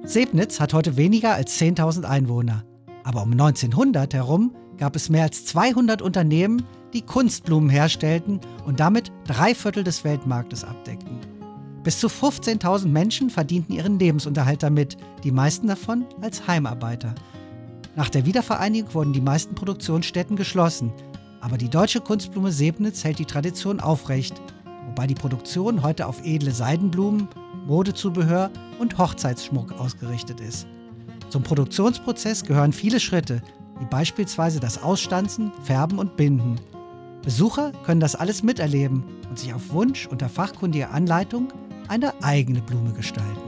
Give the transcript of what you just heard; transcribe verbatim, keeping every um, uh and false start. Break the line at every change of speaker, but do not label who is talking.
Sebnitz hat heute weniger als zehntausend Einwohner. Aber um neunzehnhundert herum gab es mehr als zweihundert Unternehmen, die Kunstblumen herstellten und damit drei Viertel des Weltmarktes abdeckten. Bis zu fünfzehntausend Menschen verdienten ihren Lebensunterhalt damit, die meisten davon als Heimarbeiter. Nach der Wiedervereinigung wurden die meisten Produktionsstätten geschlossen, aber die deutsche Kunstblume Sebnitz hält die Tradition aufrecht, wobei die Produktion heute auf edle Seidenblumen, Modezubehör und Hochzeitsschmuck ausgerichtet ist. Zum Produktionsprozess gehören viele Schritte, wie beispielsweise das Ausstanzen, Färben und Binden. Besucher können das alles miterleben und sich auf Wunsch unter fachkundiger Anleitung eine eigene Blume gestalten.